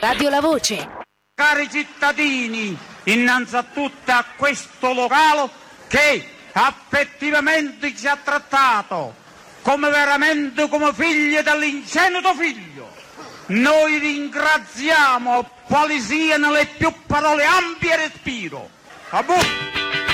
Radio La Voce. Cari cittadini, innanzitutto a questo locale che effettivamente ci ha trattato veramente come figli dell'ingenuo figlio, noi ringraziamo quali siano le più parole ampie e respiro. A voi.